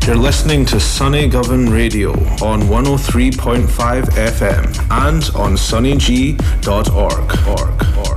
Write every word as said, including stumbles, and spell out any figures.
You're listening to Sunny Govan Radio on one oh three point five F M and on sunny g dot org. org, org.